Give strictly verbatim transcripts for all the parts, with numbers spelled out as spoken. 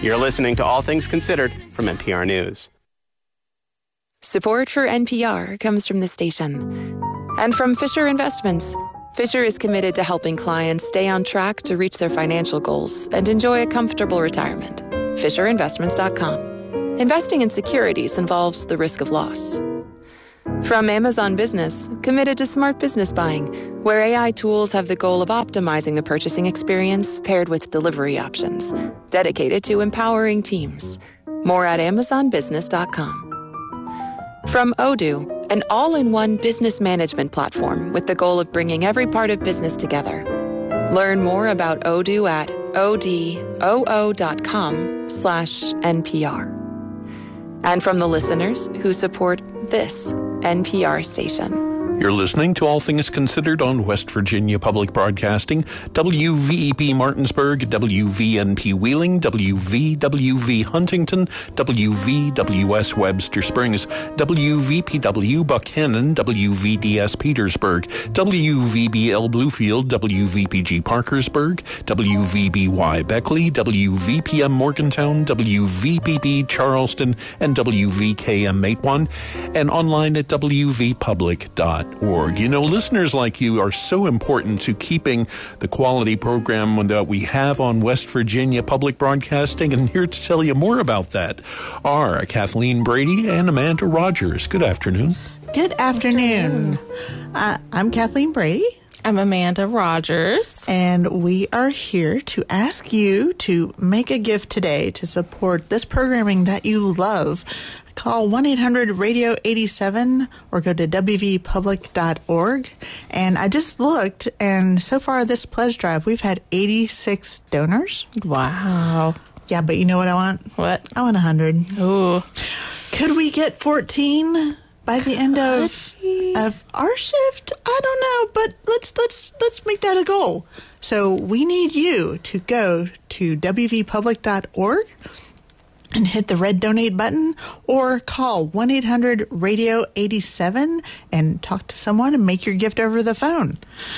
You're listening to All Things Considered from N P R News. Support for N P R comes from the station and from Fisher Investments. Fisher is committed to helping clients stay on track to reach their financial goals and enjoy a comfortable retirement. Fisher Investments dot com. Investing in securities involves the risk of loss. From Amazon Business, committed to smart business buying, where A I tools have the goal of optimizing the purchasing experience paired with delivery options, dedicated to empowering teams. More at Amazon Business dot com. From Odoo, an all-in-one business management platform with the goal of bringing every part of business together. Learn more about Odoo at odoo dot com slash N P R. And from the listeners who support this N P R station. You're listening to All Things Considered on West Virginia Public Broadcasting, W V E P Martinsburg, W V N P Wheeling, W V W V Huntington, W V W S Webster Springs, W V P W Buckhannon, W V D S Petersburg, W V B L Bluefield, W V P G Parkersburg, W V B Y Beckley, W V P M Morgantown, W V P B Charleston, and W V K M Matewan, and online at W V public dot org. You know, listeners like you are so important to keeping the quality program that we have on West Virginia Public Broadcasting, and here to tell you more about that are Kathleen Brady and Amanda Rogers. Good afternoon. Good afternoon. Uh, I'm Kathleen Brady. I'm Amanda Rogers. And we are here to ask you to make a gift today to support this programming that you love. Call one eight hundred radio eighty-seven or go to W V public dot org. And I just looked, and so far this pledge drive, we've had eighty-six donors. Wow. Yeah, but you know what I want? What? I want one hundred. Ooh. Could we get fourteen by the end of of our shift? I don't know, but let's let's let's make that a goal. So we need you to go to W V public dot org and hit the red donate button, or call one eight hundred radio eighty-seven and talk to someone and make your gift over the phone.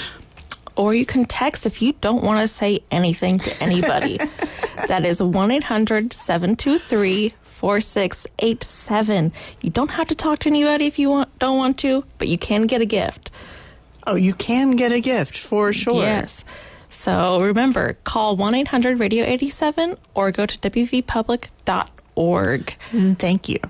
Or you can text if you don't want to say anything to anybody. That is one eight hundred seven two three four six eight seven. You don't have to talk to anybody if you want, don't want to, but you can get a gift. Oh, you can get a gift for sure. Yes. So remember, call one eight hundred radio eighty-seven or go to W V public dot org. Mm, thank you.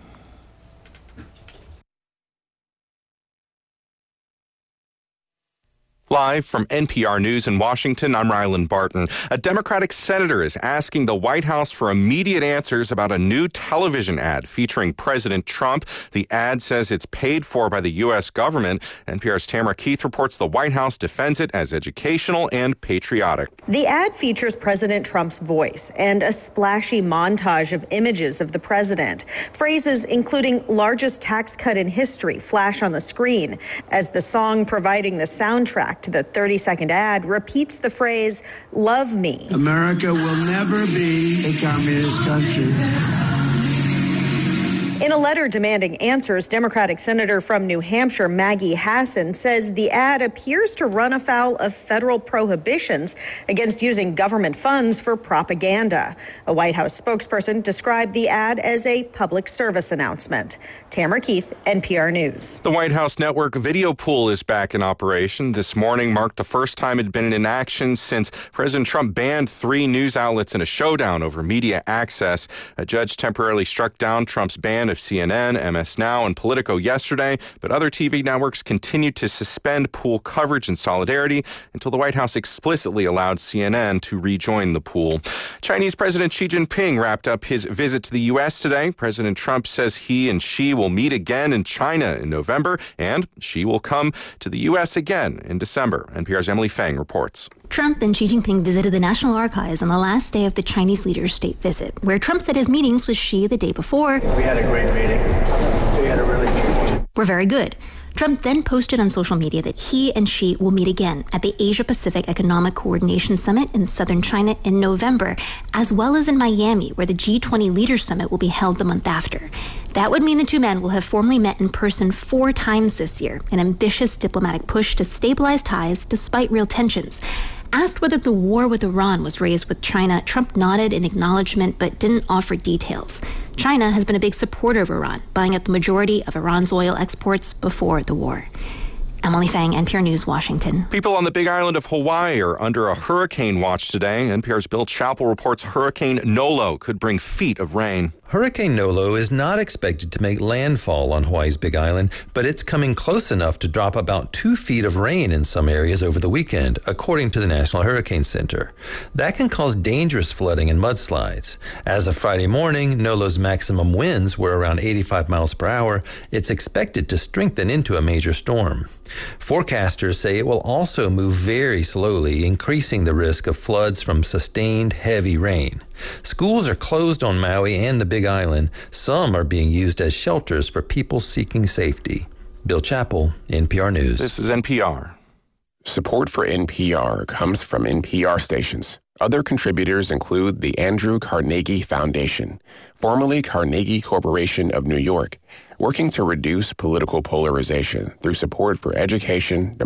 Live from N P R News in Washington, I'm Rylan Barton. A Democratic senator is asking the White House for immediate answers about a new television ad featuring President Trump. The ad says it's paid for by the U S government. N P R's Tamara Keith reports the White House defends it as educational and patriotic. The ad features President Trump's voice and a splashy montage of images of the president. Phrases including largest tax cut in history flash on the screen as the song providing the soundtrack to the thirty-second ad repeats the phrase, "Love me." America will never be a communist country. In a letter demanding answers, Democratic Senator from New Hampshire, Maggie Hassan, says the ad appears to run afoul of federal prohibitions against using government funds for propaganda. A White House spokesperson described the ad as a public service announcement. Tamara Keith, N P R News. The White House Network video pool is back in operation. This morning marked the first time it had been in action since President Trump banned three news outlets in a showdown over media access. A judge temporarily struck down Trump's ban of C N N, M S Now, and Politico yesterday, but other T V networks continued to suspend pool coverage in solidarity until the White House explicitly allowed C N N to rejoin the pool. Chinese President Xi Jinping wrapped up his visit to the U S today. President Trump says he and Xi will meet again in China in November, and Xi will come to the U S again in December. N P R's Emily Fang reports. Trump and Xi Jinping visited the National Archives on the last day of the Chinese leader's state visit, where Trump said his meetings with Xi the day before We had a great meeting. We had a really good meeting. were very good. Trump then posted on social media that he and Xi will meet again at the Asia-Pacific Economic Coordination Summit in southern China in November, as well as in Miami, where the G twenty Leaders Summit will be held the month after. That would mean the two men will have formally met in person four times this year, an ambitious diplomatic push to stabilize ties despite real tensions. Asked whether the war with Iran was raised with China, Trump nodded in acknowledgement but didn't offer details. China has been a big supporter of Iran, buying up the majority of Iran's oil exports before the war. Emily Fang, N P R News, Washington. People on the Big Island of Hawaii are under a hurricane watch today. N P R's Bill Chappell reports Hurricane Nolo could bring feet of rain. Hurricane Nolo is not expected to make landfall on Hawaii's Big Island, but it's coming close enough to drop about two feet of rain in some areas over the weekend, according to the National Hurricane Center. That can cause dangerous flooding and mudslides. As of Friday morning, Nolo's maximum winds were around eighty-five miles per hour. It's expected to strengthen into a major storm. Forecasters say it will also move very slowly, increasing the risk of floods from sustained heavy rain. Schools are closed on Maui and the Big Island. Some are being used as shelters for people seeking safety. Bill Chappell, N P R News. This is N P R. Support for N P R comes from N P R stations. Other contributors include the Andrew Carnegie Foundation, formerly Carnegie Corporation of New York, working to reduce political polarization through support for education,